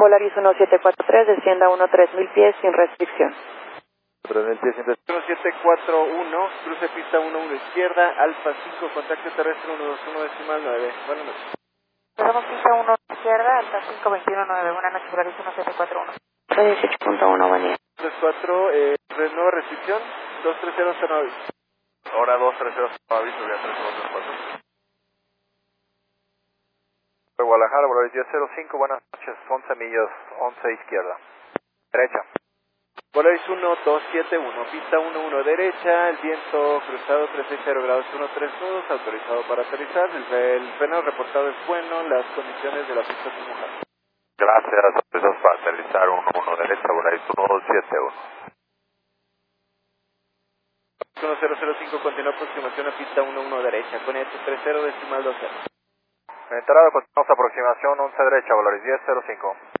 Volaris 1743, descienda 13.000 pies sin restricción. 3.000 pies sin restricción. 1741, cruce pista 11 izquierda, Alfa 5, contacto terrestre 121 decimal 9. Buenas noches. Perdón, pista 1 izquierda, Alfa 5, 219. Buenas noches, Volaris 1741. 18.1, buen día. 34, nueva restricción, 230 hasta nuevo aviso. Ahora 230 hasta aviso, ya 334. Guadalajara, Volaris 1005, buenas noches, 11 millas, 11 izquierda. Derecha. Volaris 1271, pista 11 derecha, el viento cruzado 360 grados 13 nudos, autorizado para aterrizar, el freno reportado es bueno, las condiciones de la pista son mojadas. Gracias, autorizados para aterrizar 11 derecha, Volaris 1271. 1005, continúa aproximación a pista 11 derecha, con H30 decimal 20. Entrada, continuamos aproximación 11 derecha, Volaris 1005.